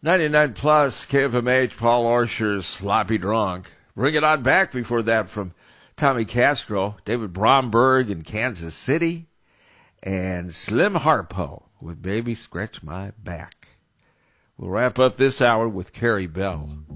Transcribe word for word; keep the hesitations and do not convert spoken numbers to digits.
ninety-nine plus K F M H, Paul Orscher's Sloppy Drunk. Bring it on back before that from Tommy Castro, David Bromberg in Kansas City, and Slim Harpo with Baby Scratch My Back. We'll wrap up this hour with Carrie Bell.